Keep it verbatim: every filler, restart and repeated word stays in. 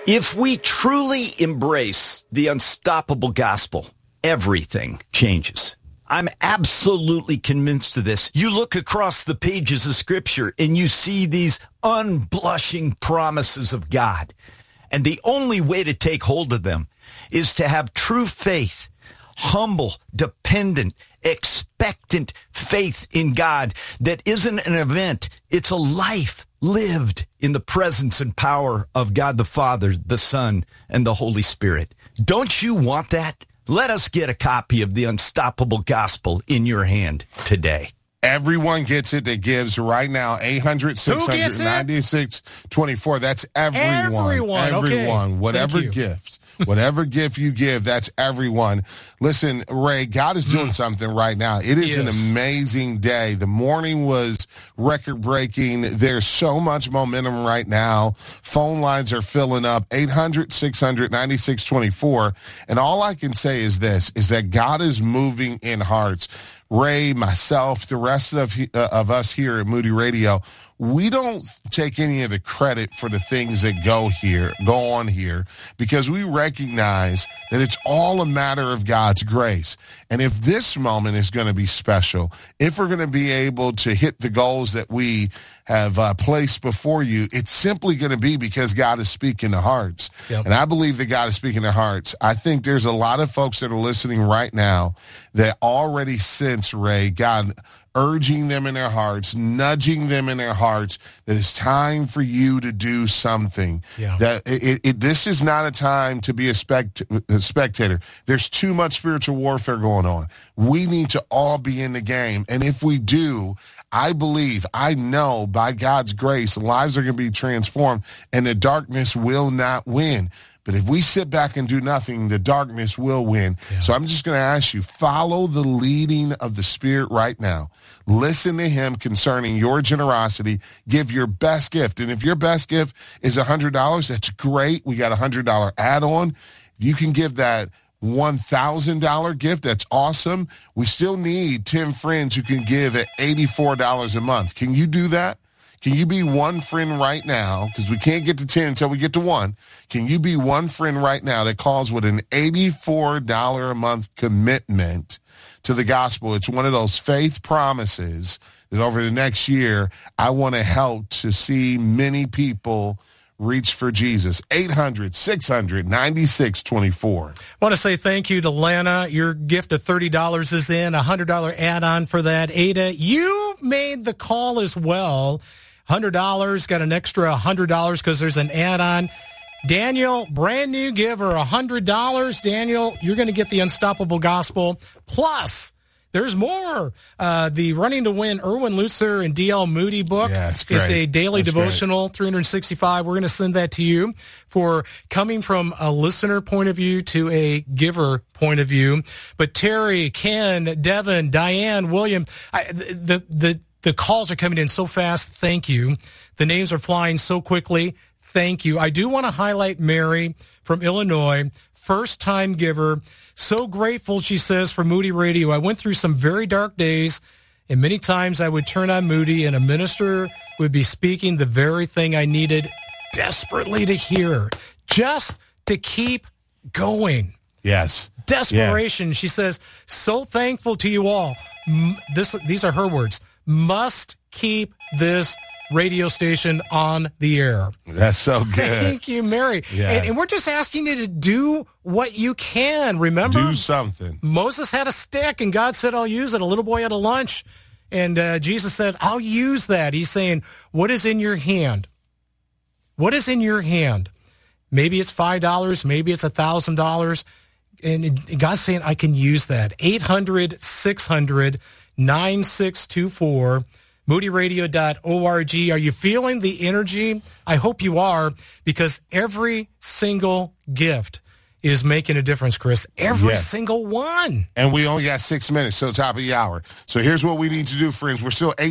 If we truly embrace the unstoppable gospel, everything changes. I'm absolutely convinced of this. You look across the pages of Scripture and you see these unblushing promises of God. And the only way to take hold of them is to have true faith, humble, dependent, expectant faith in God that isn't an event. It's a life lived in the presence and power of God the Father, the Son, and the Holy Spirit. Don't you want that? Let us get a copy of the Unstoppable Gospel in your hand today. Everyone gets it that gives right now. eight hundred, six hundred, ninety-six, twenty-four. That's everyone. Everyone. Everyone. Okay. Whatever gift. Whatever gift you give, that's everyone. Listen, Ray, God is doing mm. something right now. It is an amazing day. The morning was record-breaking. There's so much momentum right now. Phone lines are filling up. eight hundred, six hundred, ninety-six twenty-four. And all I can say is this, is that God is moving in hearts. Ray, myself, the rest of, uh, of us here at Moody Radio, we don't take any of the credit for the things that go here, go on here, because we recognize that it's all a matter of God's grace. And if this moment is going to be special, if we're going to be able to hit the goals that we have uh, placed before you, it's simply going to be because God is speaking to hearts. Yep. And I believe that God is speaking to hearts. I think there's a lot of folks that are listening right now that already sense, Ray, God urging them in their hearts, nudging them in their hearts that it's time for you to do something. Yeah. That it, it, this is not a time to be a, spect, a spectator. There's too much spiritual warfare going on. We need to all be in the game. And if we do, I believe, I know by God's grace, lives are going to be transformed and the darkness will not win. But if we sit back and do nothing, the darkness will win. Yeah. So I'm just going to ask you, follow the leading of the Spirit right now. Listen to him concerning your generosity. Give your best gift. And if your best gift is one hundred dollars, that's great. We got a one hundred dollars add-on. You can give that one thousand dollars gift. That's awesome. We still need ten friends who can give at eighty-four dollars a month. Can you do that? Can you be one friend right now, because we can't get to ten until we get to one. Can you be one friend right now that calls with an eighty-four dollars a month commitment to the gospel? It's one of those faith promises that over the next year, I want to help to see many people reach for Jesus. eight hundred, six hundred, ninety-six twenty-four. I want to say thank you to Lana. Your gift of thirty dollars is in, a one hundred dollars add-on for that. Ada, you made the call as well. one hundred dollars, got an extra one hundred dollars because there's an add-on. Daniel, brand new giver, one hundred dollars. Daniel, you're going to get the Unstoppable Gospel. Plus, there's more. Uh, the Running to Win Erwin Lutzer and D L Moody book yeah, is a daily that's devotional, great. three hundred sixty-five. We're going to send that to you for coming from a listener point of view to a giver point of view. But Terry, Ken, Devin, Diane, William, I, the, the, the calls are coming in so fast. Thank you. The names are flying so quickly. Thank you. I do want to highlight Mary from Illinois, first-time giver. So grateful, she says, for Moody Radio. I went through some very dark days, and many times I would turn on Moody, and a minister would be speaking the very thing I needed desperately to hear, just to keep going. Yes. Desperation. Yeah. She says, so thankful to you all. This, these are her words. Must keep this radio station on the air. That's so good. Thank you, Mary. Yeah. And, and we're just asking you to do what you can. Remember? Do something. Moses had a stick, and God said, I'll use it. A little boy had a lunch, and uh, Jesus said, I'll use that. He's saying, what is in your hand? What is in your hand? Maybe it's five dollars. Maybe it's one thousand dollars. And God's saying, I can use that. eight hundred, six hundred, nine six two four. moody radio dot org. Are you feeling the energy? I hope you are, because every single gift is making a difference, Chris. Every yeah. single one. And we only got six minutes, so top of the hour. So here's what we need to do, friends. We're still eight